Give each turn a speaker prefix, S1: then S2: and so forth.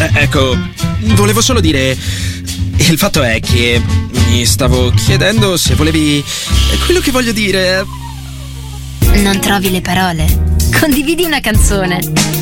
S1: Ecco, volevo solo dire... Il fatto è che mi stavo chiedendo se volevi... Quello che voglio dire...
S2: Non trovi le parole? Condividi una canzone.